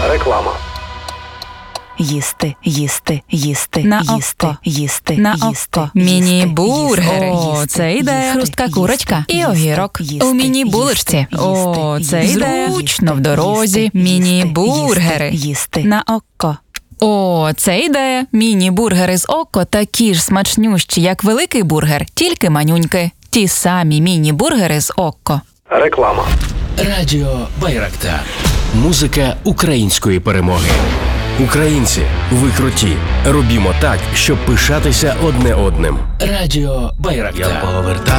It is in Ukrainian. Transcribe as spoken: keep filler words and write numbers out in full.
Реклама. Їсти, їсти, їсти, На їсти, око. їсти, На їсти, око. Міні-бургери. їсти, О, їсти, це ідея. їсти, Хрустка їсти, курочка і їсти, огірок. їсти, У міні-булочці. їсти, О, їсти, це їсти, ідея. їсти, Зручно в дорозі. їсти, Міні-бургери. їсти, їсти. На око. О, це ідея. Міні-бургери з око такі ж смачнющі, як великий бургер, тільки манюньки. Ті самі міні-бургери з око. Реклама. Радіо Байрактар. Музика української перемоги. Українці, ви круті. Робімо так, щоб пишатися одне одним. Радіо Байрактар. Я повертаю.